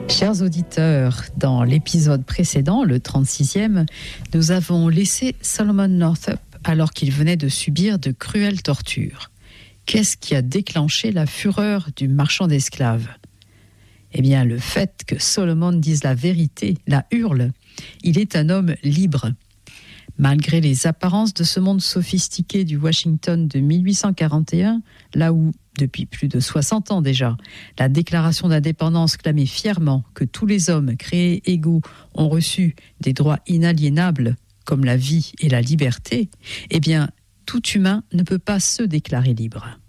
Chers auditeurs, dans l'épisode précédent, le 36e, nous avons laissé Solomon Northup alors qu'il venait de subir de cruelles tortures. Qu'est-ce qui a déclenché la fureur du marchand d'esclaves ? Eh bien, le fait que Solomon dise la vérité, la hurle. Il est un homme libre. Malgré les apparences de ce monde sophistiqué du Washington de 1841, là où, depuis plus de 60 ans déjà, la déclaration d'indépendance clamait fièrement que tous les hommes créés égaux ont reçu des droits inaliénables, comme la vie et la liberté, eh bien, tout humain ne peut pas se déclarer libre.